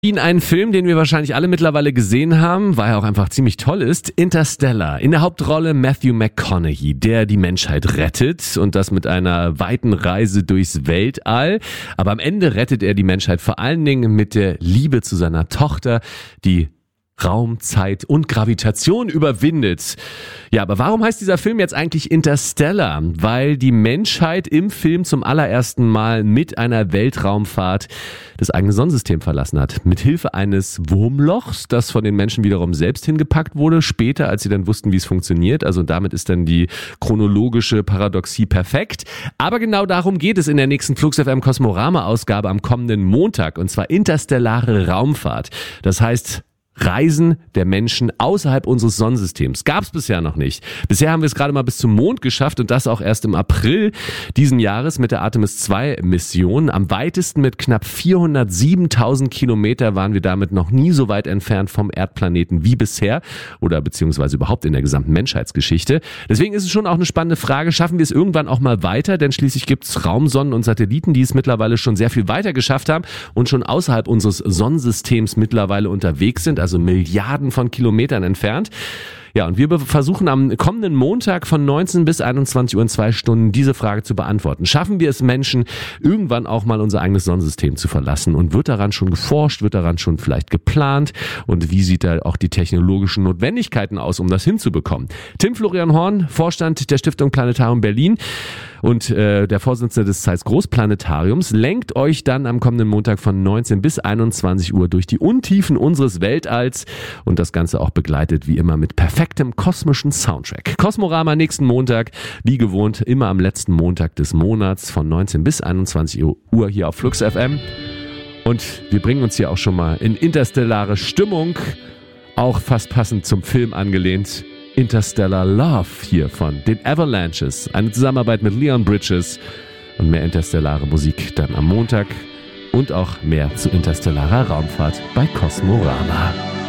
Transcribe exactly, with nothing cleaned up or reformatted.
In einen Film, den wir wahrscheinlich alle mittlerweile gesehen haben, weil er auch einfach ziemlich toll ist, Interstellar. In der Hauptrolle Matthew McConaughey, der die Menschheit rettet und das mit einer weiten Reise durchs Weltall. Aber am Ende rettet er die Menschheit vor allen Dingen mit der Liebe zu seiner Tochter, die Raum, Zeit und Gravitation überwindet. Ja, aber warum heißt dieser Film jetzt eigentlich Interstellar? Weil die Menschheit im Film zum allerersten Mal mit einer Weltraumfahrt das eigene Sonnensystem verlassen hat. Mit Hilfe eines Wurmlochs, das von den Menschen wiederum selbst hingepackt wurde, später, als sie dann wussten, wie es funktioniert. Also damit ist dann die chronologische Paradoxie perfekt. Aber genau darum geht es in der nächsten Flux F M Kosmorama-Ausgabe am kommenden Montag. Und zwar interstellare Raumfahrt. Das heißt, Reisen der Menschen außerhalb unseres Sonnensystems. Gab es bisher noch nicht. Bisher haben wir es gerade mal bis zum Mond geschafft und das auch erst im April diesen Jahres mit der Artemis zwei Mission. Am weitesten mit knapp vierhundertsiebentausend Kilometer waren wir damit noch nie so weit entfernt vom Erdplaneten wie bisher oder beziehungsweise überhaupt in der gesamten Menschheitsgeschichte. Deswegen ist es schon auch eine spannende Frage, schaffen wir es irgendwann auch mal weiter? Denn schließlich gibt es Raumsonden und Satelliten, die es mittlerweile schon sehr viel weiter geschafft haben und schon außerhalb unseres Sonnensystems mittlerweile unterwegs sind, also Milliarden von Kilometern entfernt. Ja, und wir versuchen am kommenden Montag von neunzehn bis einundzwanzig Uhr in zwei Stunden diese Frage zu beantworten. Schaffen wir es Menschen, irgendwann auch mal unser eigenes Sonnensystem zu verlassen? Und wird daran schon geforscht? Wird daran schon vielleicht geplant? Und wie sieht da auch die technologischen Notwendigkeiten aus, um das hinzubekommen? Tim Florian Horn, Vorstand der Stiftung Planetarium Berlin und äh, der Vorsitzende des Zeiss Großplanetariums, lenkt euch dann am kommenden Montag von neunzehn bis einundzwanzig Uhr durch die Untiefen unseres Weltalls und das Ganze auch begleitet wie immer mit perfektem kosmischen Soundtrack. Kosmorama nächsten Montag, wie gewohnt, immer am letzten Montag des Monats von neunzehn bis einundzwanzig Uhr hier auf Flux F M. Und wir bringen uns hier auch schon mal in interstellare Stimmung, auch fast passend zum Film angelehnt. Interstellar Love hier von den Avalanches. Eine Zusammenarbeit mit Leon Bridges und mehr interstellare Musik dann am Montag und auch mehr zu interstellarer Raumfahrt bei Kosmorama.